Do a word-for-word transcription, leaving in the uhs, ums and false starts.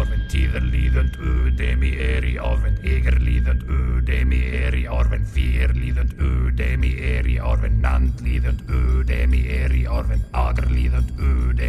orven tíðarlíðund udemi er í orven egerlíðund udemi er í orven fyrlíðund udemi er í orven nandlíðund udemi er í orven agerlíðund udemi